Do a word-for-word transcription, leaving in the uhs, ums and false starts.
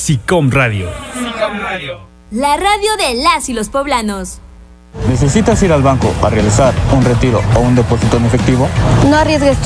SICOM Radio. SICOM Radio. La radio de las y los poblanos. ¿Necesitas ir al banco a realizar un retiro o un depósito en efectivo? No arriesgues